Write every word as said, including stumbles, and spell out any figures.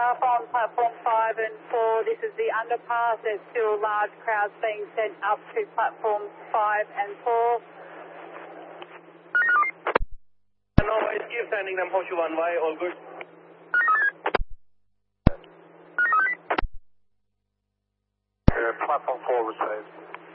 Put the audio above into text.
staff on platform five and four. This is the underpass. There's still large crowds being sent up to platforms five and four. No worries, keep sending them Horseshoe one way, all good. Uh, platform four received.